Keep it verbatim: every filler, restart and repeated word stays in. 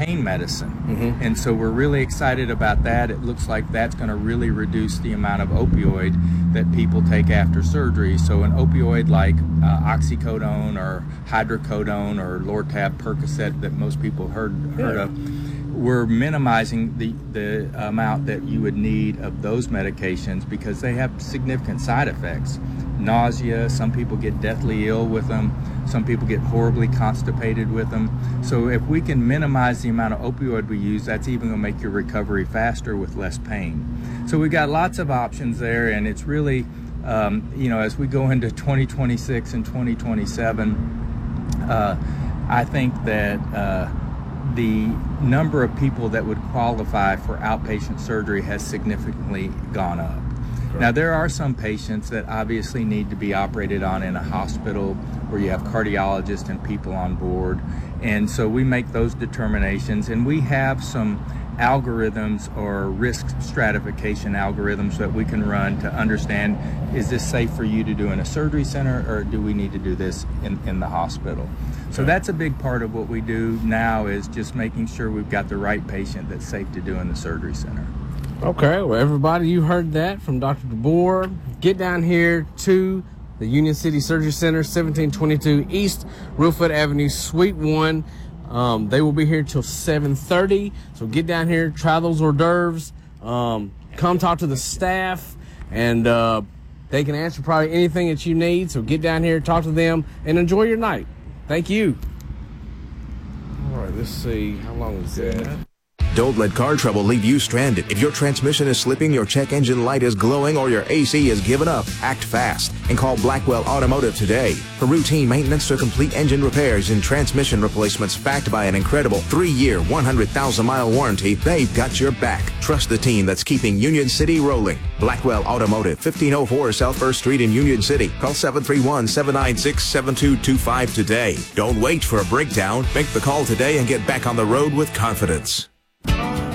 pain medicine. Mm-hmm. And so we're really excited about that. It looks like that's going to really reduce the amount of opioid that people take after surgery. So an opioid like uh, oxycodone or hydrocodone or Lortab, Percocet that most people heard heard Yeah. of, we're minimizing the, the amount that you would need of those medications because they have significant side effects. Nausea, some people get deathly ill with them, some people get horribly constipated with them. So if we can minimize the amount of opioid we use, that's even going to make your recovery faster with less pain. So we've got lots of options there, and it's really, um, you know, as we go into twenty twenty-six and twenty twenty-seven, uh, I think that uh, the number of people that would qualify for outpatient surgery has significantly gone up. Now, there are some patients that obviously need to be operated on in a hospital where you have cardiologists and people on board. And so we make those determinations, and we have some algorithms or risk stratification algorithms that we can run to understand, is this safe for you to do in a surgery center, or do we need to do this in, in the hospital? So that's a big part of what we do now, is just making sure we've got the right patient that's safe to do in the surgery center. Okay, well, everybody, you heard that from Doctor DeBoer. Get down here to the Union City Surgery Center, seventeen twenty-two East Reelfoot Avenue, Suite one. Um, they will be here till seven thirty, so get down here, try those hors d'oeuvres, um, come talk to the staff, and uh, they can answer probably anything that you need. So get down here, talk to them, and enjoy your night. Thank you. All right, let's see. How long is that? Don't let car trouble leave you stranded. If your transmission is slipping, your check engine light is glowing, or your A C is given up, act fast and call Blackwell Automotive today. For routine maintenance or complete engine repairs and transmission replacements backed by an incredible three-year, one hundred thousand mile warranty, they've got your back. Trust the team that's keeping Union City rolling. Blackwell Automotive, fifteen oh four South First Street in Union City. Call seven three one, seven nine six, seven two two five today. Don't wait for a breakdown. Make the call today and get back on the road with confidence.